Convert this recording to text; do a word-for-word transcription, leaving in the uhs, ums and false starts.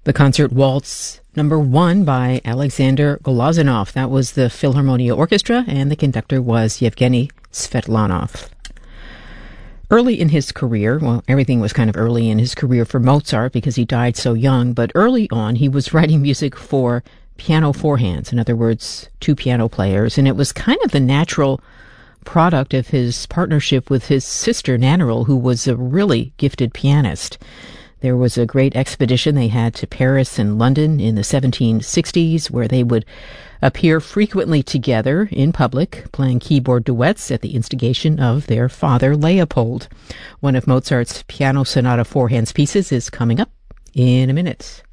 The concert waltz number one by Alexander Glazunov. That was the Philharmonia Orchestra, and the conductor was Yevgeny Svetlanov. Early in his career, well, everything was kind of early in his career for Mozart because he died so young, but early on he was writing music for piano four hands, in other words, two piano players, and it was kind of the natural product of his partnership with his sister Nannerl, who was a really gifted pianist. There was a great expedition they had to Paris and London in the seventeen sixties where they would appear frequently together in public, playing keyboard duets at the instigation of their father, Leopold. One of Mozart's Piano Sonata four hands pieces is coming up in a minute.